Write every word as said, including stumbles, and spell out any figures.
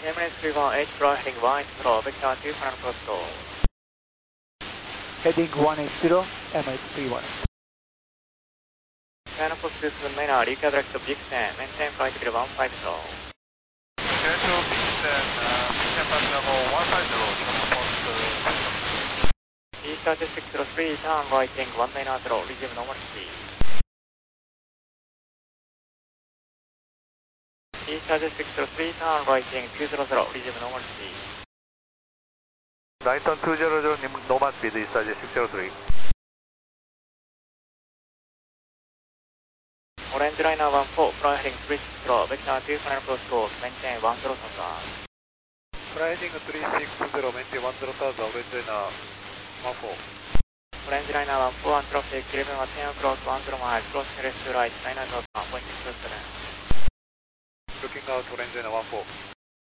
M S three one eight, fly heading one eight zero, vector two, final approach call. Heading one eight zero, M H three one. Final approach to the main, recalibrate to Big ten, maintain flight level one five zero. Central Big ten, uh, Big ten pass level one five zero, post uh, East Arctic six zero three, turn right heading one nine zero, resume normal speed. East Arctic six zero three, turn right heading two zero zero, resume normal speed. Right on two zero zero, normal speed, East Arctic six zero three. Orange liner one four, fly heading three six zero, vector two, final approach course, maintain one zero thousand. Fly heading three six zero, maintain one zero thousand, orange liner one four. Orange liner one four, and traffic, eleven at ten o'clock, one zero miles, crossing left to right, nine thousand, point six seven. Looking out, orange liner one four.